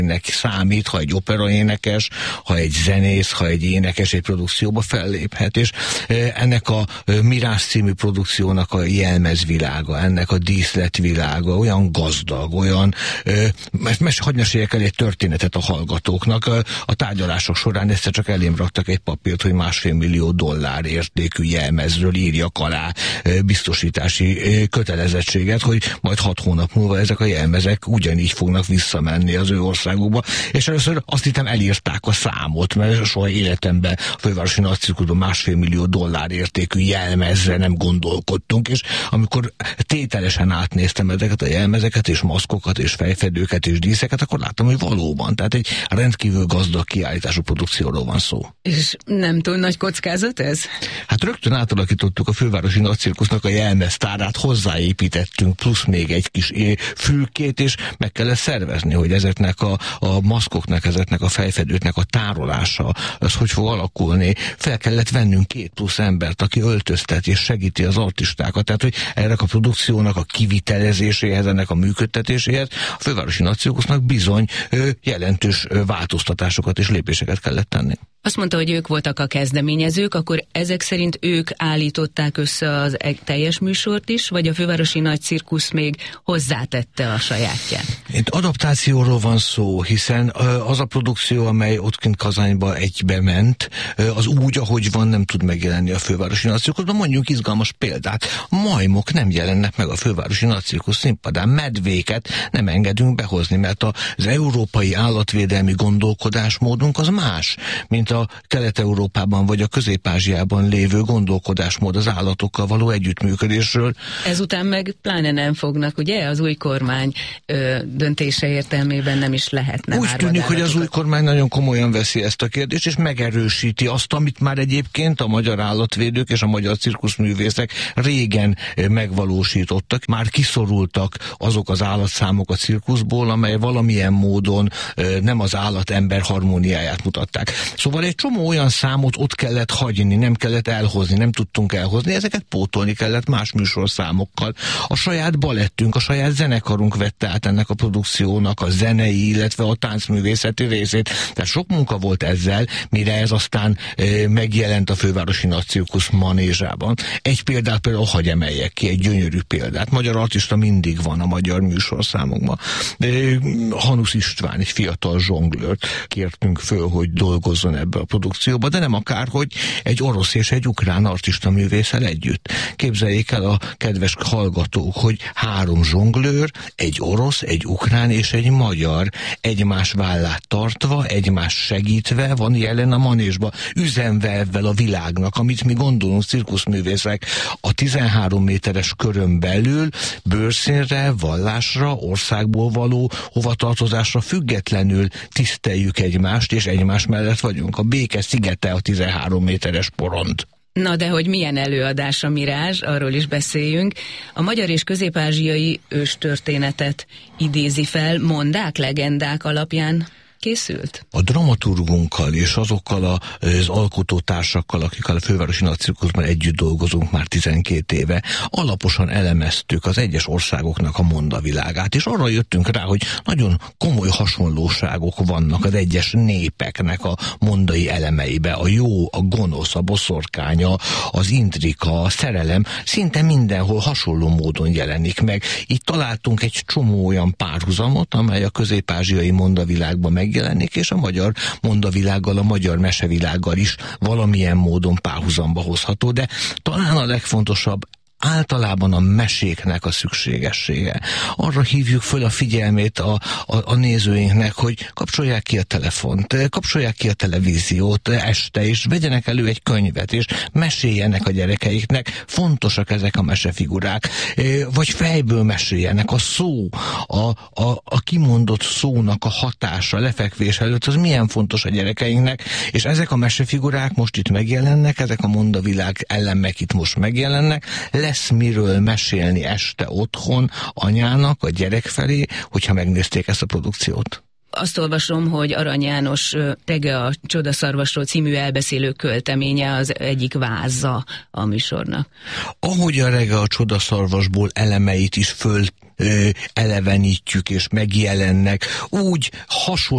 neki számít, ha egy operaénekes, ha egy zenész, ha egy énekes egy produkcióba felléphet, és ennek a Mirás című produkciónak a jelmezvilága, ennek a díszletvilága olyan gazdag, olyan, hadd meséljek el egy történetet a hallgatóknak. A tárgyalások során egyszer csak elém raktak egy papírt, hogy $1,5 millió értékű jelmezről írjak alá biztosítási kötelezettséget, hogy majd 6 hónap múlva ezek a jelmezek ugyanígy fognak visszamenni az ő országukba. És először azt hittem elírták a számot, mert soha életemben a Fővárosi Nagycirkuszban $1,5 millió értékű jelmezre nem gondolkodtunk, és amikor tételesen átnéztem ezeket a jelmezeket, és maszkokat, és fejfedőket, és díszeket, akkor láttam, hogy valóban, tehát egy rendkívül gazdag kiállítású produkcióról van szó. És nem túl nagy kockázat ez? Hát rögtön átalakítottuk a Fővárosi Nagycirkusznak a jelmeztárát, hozzáépítettünk plusz még egy kis fülkét, és meg kellett szervezni, hogy ezeknek a maszkoknak, ezeknek a fejfedőknek a tárolása, az hogy fog alakulni. Fel kellett vennünk 2 plusz embert, aki öltöztet és segíti az artistákat, tehát hogy ennek a produkciónak a kivitelezéséhez, ennek a működtetéséhez a Fővárosi Nagycirkusznak bizony jelentős változtatásokat és lépéseket kellett tenni. Azt mondta, hogy ők voltak a kezdeményezők, akkor ezek szerint ők állították össze az teljes műsort is, vagy a Fővárosi Nagycirkusz még hozzátette a sajátját? Itt adaptációról van szó, hiszen az a produkció, amely ott kint Kazányba egybe ment, az úgy, ahogy van, nem tud megjelenni a Fővárosi Nagycirkuszban. Mondjuk izgalmas példát. Majmok nem jelennek meg a Fővárosi Nagycirkusz színpadán, medvéket nem engedünk behozni, mert az európai állatvédelmi gondolkodásmódunk az más, mint a Kelet-Európában vagy a Közép-Ázsiában lévő gondolkodásmód az állatokkal való együttműködésről. Ezután meg pláne nem fognak, ugye? Az új kormány döntése értelmében nem is lehetne. Úgy tűnik, hogy az új kormány nagyon komolyan veszi ezt a kérdést, és megerősíti azt, amit már egyébként a magyar állatvédők és a magyar cirkuszművészek régen megvalósítottak. Már kiszorultak azok az állatszámok a cirkuszból, amely valamilyen módon nem az állat-ember harmóniáját mutatták. Szóval egy csomó olyan számot ott kellett hagyni, nem kellett elhozni, nem tudtunk elhozni, ezeket pótolni kellett más műsorszámokkal. A saját balettünk, a saját zenekarunk vette át ennek a produkciónak a zenei, illetve a táncművészeti részét. Tehát sok munka volt ezzel, mire ez aztán megjelent a Fővárosi Nagycirkusz manézsában. Egy példát például hagy emeljek ki, egy gyönyörű példát. Magyar artista mindig van a magyar műsorszámokban. Hanusz István, egy fiatal zsonglőrt kértünk föl, hogy dolgozzon ebbe a produkcióba, de nem akárhogy, egy orosz és egy ukrán artista művésszel együtt. Képzeljék el a kedves hallgatók, hogy 3 zsonglőr, egy orosz, egy ukrán és egy magyar egymás vállát tartva, egymás segítve van jelen a manésba, üzenve ebben a világnak, amit mi gondolunk cirkuszművészek a 13 méteres körön belül bőrszínre, vallásra, országból való hovatartozásra függetlenül tiszteljük egymást, és egymás mellett vagyunk. A béke szigete a 13 méteres porond. Na de hogy milyen előadás a Mirázs, arról is beszéljünk. A magyar és közép-ázsiai őstörténetet idézi fel, mondák, legendák alapján készült? A dramaturgunkkal és azokkal az alkotótársakkal, akikkel a Fővárosi Nagycirkuszban együtt dolgozunk már 12 éve, alaposan elemeztük az egyes országoknak a mondavilágát, és arra jöttünk rá, hogy nagyon komoly hasonlóságok vannak az egyes népeknek a mondai elemeibe. A jó, a gonosz, a boszorkánya, az intrika, a szerelem szinte mindenhol hasonló módon jelenik meg. Itt találtunk egy csomó olyan párhuzamot, amely a közép-ázsiai mondavilágban megjelenik, és a magyar mondavilággal, a magyar mesevilággal is valamilyen módon párhuzamba hozható, de talán a legfontosabb általában a meséknek a szükségessége. Arra hívjuk föl a figyelmét a nézőinknek, hogy kapcsolják ki a telefont, kapcsolják ki a televíziót este, és vegyenek elő egy könyvet, és meséljenek a gyerekeiknek. Fontosak ezek a mesefigurák. Vagy fejből meséljenek. A szó, a kimondott szónak a hatása, lefekvés előtt, az milyen fontos a gyerekeinknek, és ezek a mesefigurák most itt megjelennek, ezek a mondavilág elemek itt most megjelennek, lesz miről mesélni este otthon anyának, a gyerek felé, hogyha megnézték ezt a produkciót. Azt olvasom, hogy Arany János Rege a Csodaszarvasról című elbeszélő költeménye az egyik váza a műsornak. Ahogy a Rege a Csodaszarvasból elemeit is elevenítjük és megjelennek, úgy hasonló